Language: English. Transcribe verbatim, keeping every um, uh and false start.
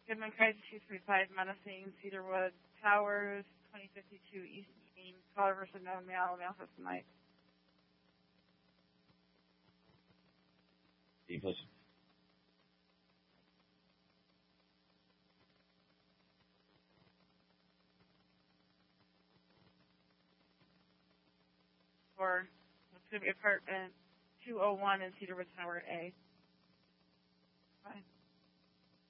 Goodman Crisis two three five, Menacing, Cedarwood Towers, twenty fifty-two East Main, caller versus no mail, mail system night. Steve, please. For it's going to be apartment two oh one in Cedarwood Tower A. Fine.